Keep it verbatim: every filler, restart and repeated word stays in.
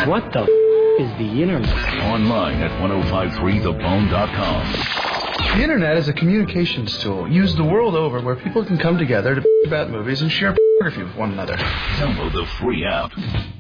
What the f*** is the Internet? Online at ten fifty-three the bone dot com. The Internet is a communications tool used the world over where people can come together to about movies and share photography with one another. Download the free app.